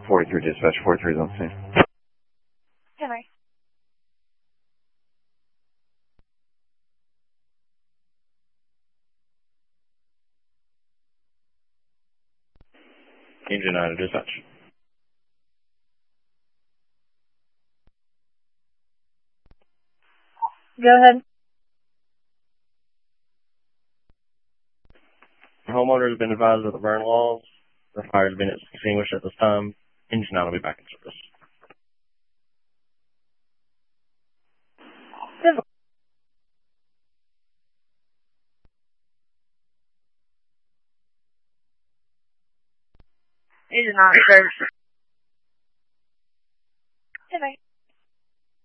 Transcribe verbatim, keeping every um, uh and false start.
forty-three dispatch, forty-three is on scene. Henry. Engine nine to dispatch. Go ahead. The homeowner has been advised of the burn laws. The fire has been extinguished at this time. Engine nine will be back in service. Engine nine, service.